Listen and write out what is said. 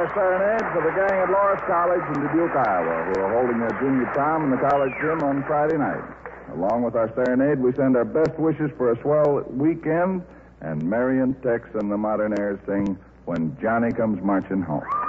our serenade for the gang at Loras College in Dubuque, Iowa, who are holding their junior prom in the college gym on Friday night. Along with our serenade, we send our best wishes for a swell weekend, and Marion Tex and the Modernaires sing When Johnny Comes Marching Home.